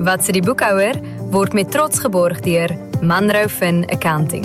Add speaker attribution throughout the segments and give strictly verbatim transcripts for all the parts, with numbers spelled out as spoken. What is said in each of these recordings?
Speaker 1: Wat sê die boekhouer word met trots geborg deur Manro Fin Accounting.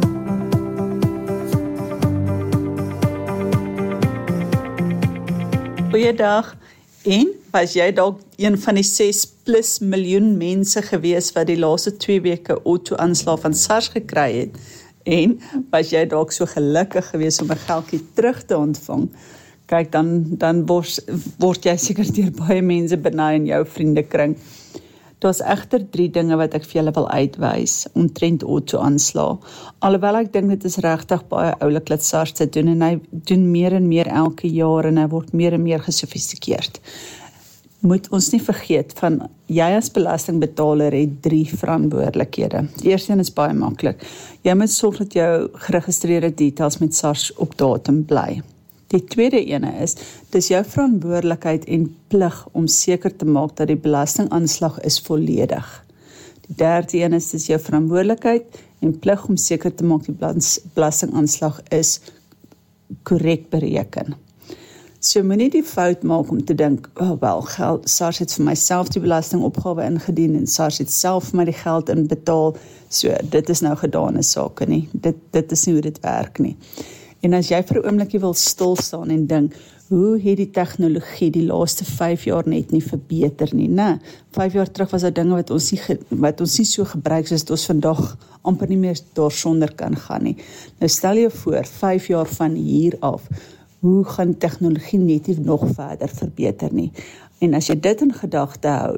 Speaker 2: Goeiedag, en was jy dalk een van die ses plus miljoen mense gewees wat die laaste twee weke auto-aanslag van SARS gekry het? En was jy dalk so gelukkig gewees om 'n geldjie terug te ontvang? Kyk, dan, dan word, word jy seker deur baie mense benei in jou vriendekring. Daar's egter drie dinge wat ek vir julle wil uitwys omtrent auto-aanslag. Alhoewel ek dink dit is regtig baie oulik dat SARS dit doen en hy doen meer en meer elke jaar en hy word meer en meer gesofistikeerd. Moet ons nie vergeet van, jy as belastingbetaler het drie verantwoordelikhede. Die eerste een is baie maklik. Jy moet sorg dat jou geregistreerde details met SARS op datum bly. Die tweede ene is, dis jou verantwoordelikheid en plig om seker te maak dat die belastingaanslag is volledig. Die derde een is, dis jou verantwoordelikheid en plig om seker te maak die belastingaanslag is korrek bereken. So moenie die fout maak om te dink, oh wel, geld, SARS het vir myself die belastingopgawe ingedien en SARS het self vir my die geld inbetaal, so dit is nou gedane sake nie, dit, dit is nie hoe dit werk nie. En as jy vir 'n oombliekie wil stil staan en dink, hoe het die tegnologie die laaste vyf jaar net nie verbeter nie, nee, vyf jaar terug was daar dinge wat ons nie, wat ons nie so gebruik soos dit ons vandag amper nie meer daarsonder kan gaan nie. Nou stel jy voor, vyf jaar van hier af, hoe gaan tegnologie net nie nog verder verbeter nie. En as jy dit in gedagte hou,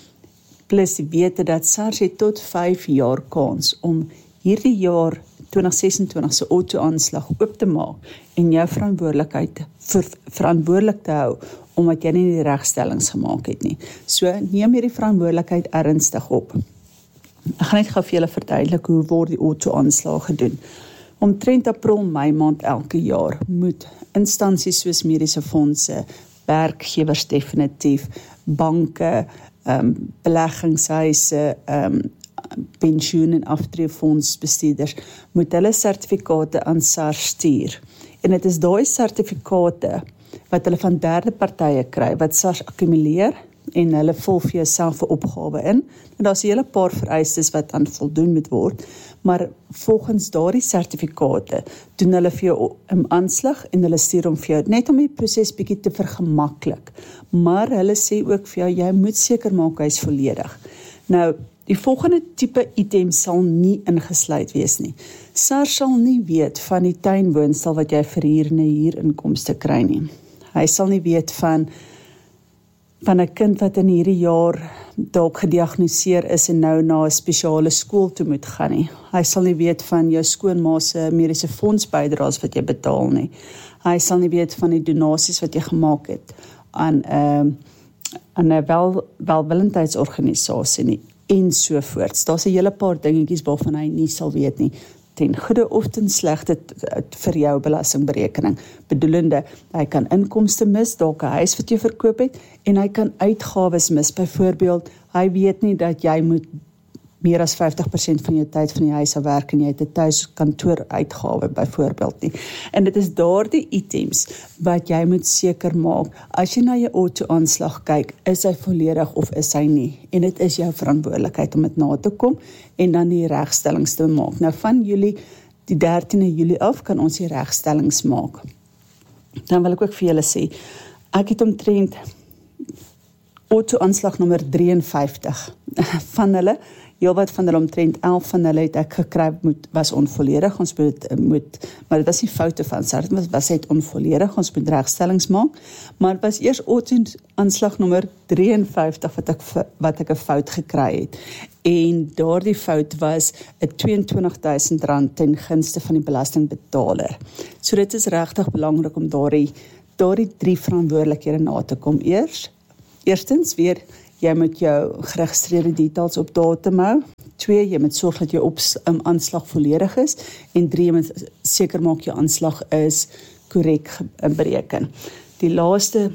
Speaker 2: plus die wete dat SARS het tot vyf jaar kans om hierdie jaar twintig ses en twintig se auto-aanslag oop te maak en jou verantwoordelikheid ver, verantwoordelik te hou omdat jy nie die regstellings gemaak het nie. So neem hierdie verantwoordelikheid ernstig op. Ek gaan net gou vir julle verduidelik hoe word die auto-aanslag gedoen. Omtrent April, Mei maand elke jaar moet instansies soos mediese fondse, werkgewers definitief, banke, um, beleggingshuise, um, pensioen- en aftreefondsbestuurders, moet hulle sertifikate aan SARS stuur. En dit is daai sertifikate wat hulle van derde partye kry, wat SARS akkumuleer, en hulle vul vir jouself 'n opgawe in. En daar's 'n hele paar vereistes wat aan voldoen moet word, maar volgens daardie sertifikate doen hulle vir jou 'n aanslag en hulle stuur hom vir jou, net om die proses bietjie te vergemaklik. Maar hulle sê ook vir jou, jy moet seker maak hy is volledig. Nou, die volgende tipe item sal nie ingesluit wees nie. SARS sal nie weet van die tuinwoonstel wat jy verhuur en 'n huurinkomste kry nie. Hy sal nie weet van van 'n kind wat in hierdie jaar dalk gediagnoseer is en nou na 'n spesiale skool toe moet gaan nie. Hy sal nie weet van jou skoonma se mediese fondsbydraes wat jy betaal nie. Hy sal nie weet van die donasies wat jy gemaak het aan 'n uh, aan 'n wel, welwillendheidsorganisasie nie, en sovoorts. Daar's 'n hele paar dingetjies waarvan hy nie sal weet nie, ten goeie of ten slegte vir jou belastingberekening. Bedoelende, hy kan inkomste mis, dalk 'n huis wat jy verkoop het, en hy kan uitgawes mis. Byvoorbeeld, hy weet nie dat jy moet meer as vyftig persent van jou tyd van die huis af werk en jy het 'n tuiskantoor uitgawe byvoorbeeld nie. En dit is daardie items wat jy moet seker maak. As jy na jou auto-aanslag kyk, is hy volledig of is hy nie? En dit is jou verantwoordelikheid om dit na te kom en dan die regstellings te maak. Nou van Julie, die dertiende Julie af, kan ons die regstellings maak. Dan wil ek ook vir julle sê, ek het omtrent auto-aanslag nommer drie en vyftig van hulle, heel wat van hulle omtrent elf van hulle het ek gekry, moet, was onvolledig, ons moet, moet, maar dit was nie foute van SARS, was, was het onvolledig, ons moet regstellings maak, maar het was eers auto-aanslag nommer drie en vyftig wat ek, wat ek 'n fout gekry het, en daardie fout was 'n twee en twintig duisend rand ten gunste van die belastingbetaler. So dit is regtig belangrik om daardie, daardie drie verantwoordelikhede na te kom. Eers, eerstens weer, jy moet jou geregistreerde details op datum hou. Twee, jy moet sorg dat jou op, um, aanslag volledig is. En drie, jy moet seker maak jou aanslag is korrek bereken. Die laaste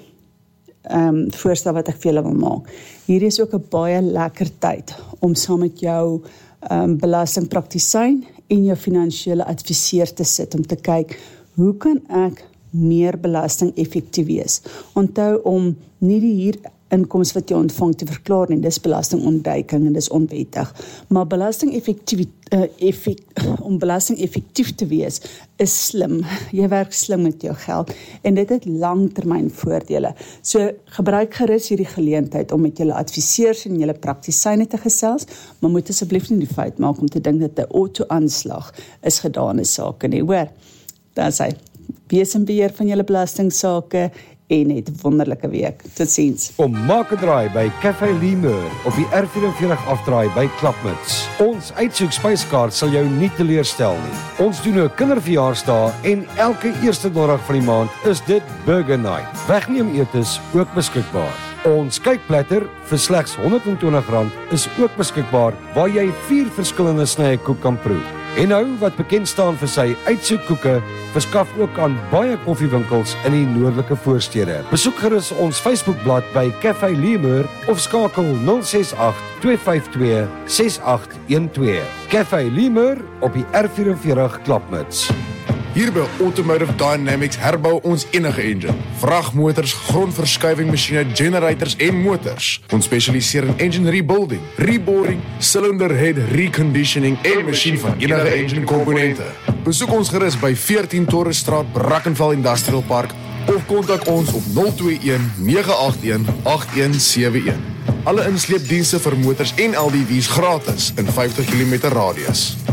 Speaker 2: um, voorstel wat ek vir julle wil maak. Hier is ook 'n baie lekker tyd om saam met jou um, belastingpraktisyn en jou finansiële adviseur te sit om te kyk, hoe kan ek meer belasting effektief wees? Onthou om nie die hier inkomste wat jy ontvang te verklaar nie. Dis belastingontduiking en dis onwettig. Maar belasting effektief, uh, effect, om belasting effektief te wees, is slim. Jy werk slim met jou geld en dit het langtermyn voordele. So gebruik gerus hierdie geleentheid om met julle adviseurs en julle praktisyne te gesels, maar moet asseblief nie die fout maak om te dink dat 'n auto-aanslag is gedane sake nie, hoor. Dan sê, wees in beheer van julle belastingsaake en het 'n wonderlike week. Totsiens.
Speaker 3: Kom maak 'n draai by Café Lemur op die R vyf-en-veertig afdraai by Klapmuts. Ons uitsoek spyskaart sal jou nie teleurstel nie. Ons doen 'n kinderverjaarsdag en elke eerste donderdag van die maand is dit Burger Night. Wegneem etes ook beskikbaar. Ons kykplatter vir slegs honderd en twintig rand is ook beskikbaar waar jy vier verskillende snye koek kan proe. En nou wat bekend staan vir sy uitsoekkoeke, verskaf ook aan baie koffiewinkels in die noordelike voorstede. Besoek gerus ons Facebookblad by Café Lemur of skakel nul ses agt twee vyf twee ses agt een twee. Café Lemur op die R vyf-en-veertig Klapmuts.
Speaker 4: Hier by Automotive Dynamics herbou ons enige engine. Vragmotors, grondverskuiving masjiene, generators en motors. Ons spesialiseer in engine rebuilding, reboring, cylinder head reconditioning en masjien van enige engine komponente. Besoek ons gerus by veertien Torresstraat, Brackenfell Industrial Park of kontak ons op nul twee een nege agt een agt een sewe een. Alle insleepdienste vir motors en L D W's gratis in vyftig kilometer radius.